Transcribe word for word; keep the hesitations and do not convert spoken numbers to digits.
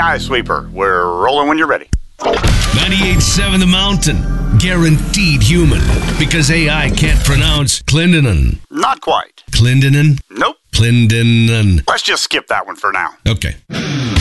Sky Sweeper. We're rolling when you're ready. ninety-eight point seven The Mountain. Guaranteed human. Because A I can't pronounce Clindonan. Not quite. Clindonan? Nope. Clindonan. Let's just skip that one for now. Okay.